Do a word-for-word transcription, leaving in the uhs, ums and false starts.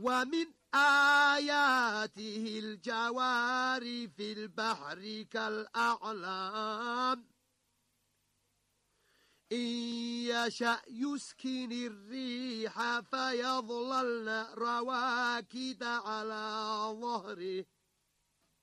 ومن آياته الجوار في البحر كالأعلام إن يشأ يسكن الريح فيظللن رواكد على ظهره